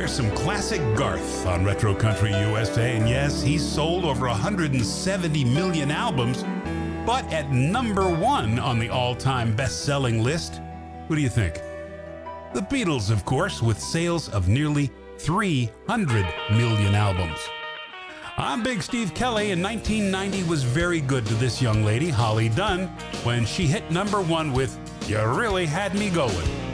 There's some classic Garth on Retro Country USA, and yes, he's sold over 170 million albums, but at number one on the all-time best-selling list, who do you think? The Beatles, of course, with sales of nearly 300 million albums. I'm Big Steve Kelly, and 1990 was very good to this young lady, Holly Dunn, when she hit number one with You Really Had Me Going.